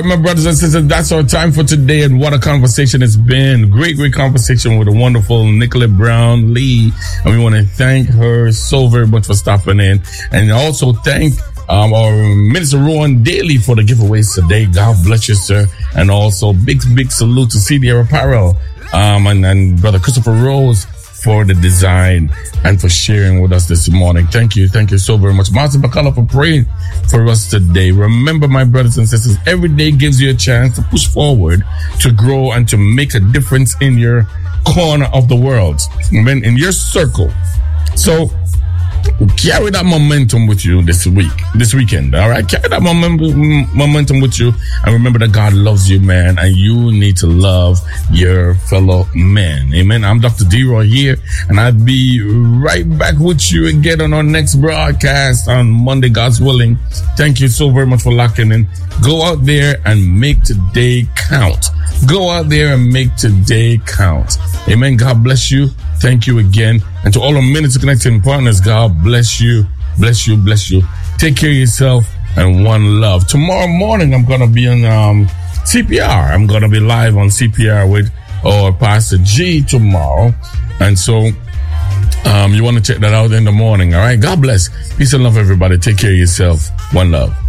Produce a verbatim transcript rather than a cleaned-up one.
My brothers and sisters, that's our time for today, and what a conversation it's been. Great, great conversation with the wonderful Nicolette Brown Lee, and we want to thank her so very much for stopping in, and also thank um, our Minister Rowan Daly for the giveaways today. God bless you, sir, and also big, big salute to C D R Apparel um, and, and Brother Christopher Rose for the design and for sharing with us this morning. Thank you. Thank you so very much. Martin Bacala for praying for us today. Remember, my brothers and sisters, every day gives you a chance to push forward, to grow, and to make a difference in your corner of the world, in, in your circle. So carry that momentum with you this week, this weekend. All right, carry that momentum, momentum with you, and remember that God loves you, man, and you need to love your fellow man. Amen. I'm Doctor D-Roy here, and I'll be right back with you again on our next broadcast on Monday, God's willing. Thank you so very much for locking in. Go out there and make today count. Go out there and make today count. Amen. God bless you. Thank you again. And to all our Minutes Connecting partners, God bless you, bless you, bless you. Take care of yourself, and one love. Tomorrow morning, I'm going to be on um, C P R. I'm going to be live on C P R with our Pastor G tomorrow. And so um, you want to check that out in the morning. All right. God bless. Peace and love, everybody. Take care of yourself. One love.